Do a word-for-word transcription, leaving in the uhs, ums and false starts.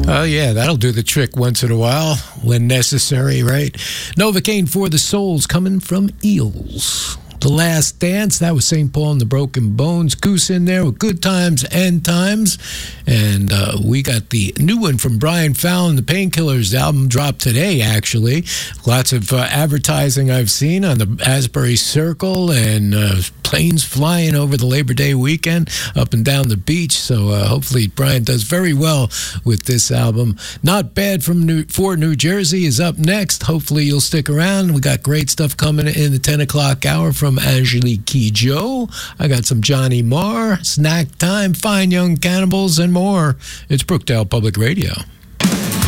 Oh, yeah, that'll do the trick once in a while when necessary, right? Novocaine for the Souls coming from Eels. The Last Dance, that was Saint Paul and the Broken Bones. Goose in there with Good Times, End Times. And uh, we got the new one from Brian Fallon, the Painkillers. The album dropped today, actually. Lots of uh, advertising I've seen on the Asbury Circle and uh, planes flying over the Labor Day weekend up and down the beach. So uh, hopefully Brian does very well with this album. Not Bad from New, for New Jersey is up next. Hopefully you'll stick around. We got great stuff coming in the ten o'clock hour from Angelique Kidjo. I got some Johnny Marr, Snack Time, Fine Young Cannibals, and more. It's Brookdale Public Radio.